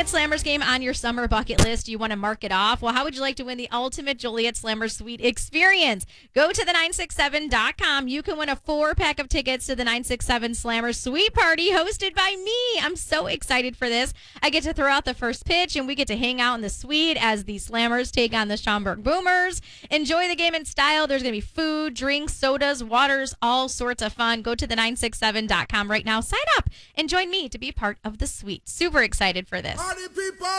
Slammers game on your summer bucket list? You want to mark it off? Well, how would you like to win the ultimate Joliet Slammers Suite experience? Go to the967.com. You can win a 4-pack of tickets to the 967 Slammers Suite Party hosted by me. I'm so excited for this. I get to throw out the first pitch, and we get to hang out in the suite as the Slammers take on the Schaumburg Boomers. Enjoy the game in style. There's going to be food, drinks, sodas, waters, all sorts of fun. Go to the967.com right now. Sign up and join me to be part of the suite. Super excited for this. Party people!